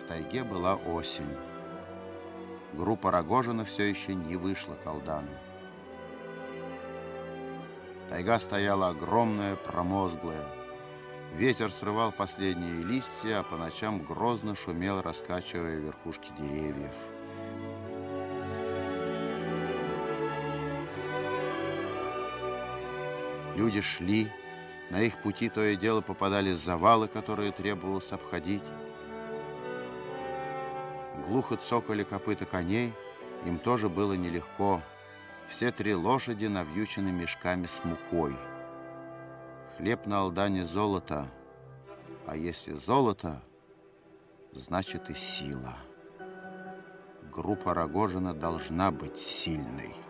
тайге была осень. Группа Рогожина все еще не вышла к Алдану. Тайга стояла огромная, промозглая. Ветер срывал последние листья, а по ночам грозно шумел, раскачивая верхушки деревьев. Люди шли, на их пути то и дело попадались завалы, которые требовалось обходить. Глухо цокали копыта коней, им тоже было нелегко. Все 3 лошади навьючены мешками с мукой. Хлеб на Алдане золото, а если золото, значит и сила. Группа Рогожина должна быть сильной.